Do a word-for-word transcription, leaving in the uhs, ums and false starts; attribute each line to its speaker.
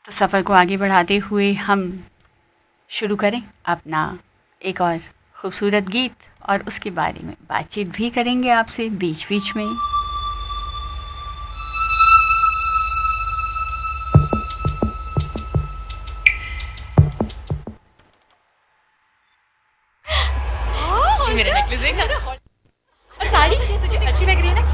Speaker 1: तो सफ़र को आगे बढ़ाते हुए हम शुरू करें अपना एक और खूबसूरत गीत, और उसके बारे में बातचीत भी करेंगे आपसे बीच बीच में।
Speaker 2: मेरा नेकलेस देखा, और साड़ी तुझे अच्छी लग रही है ना।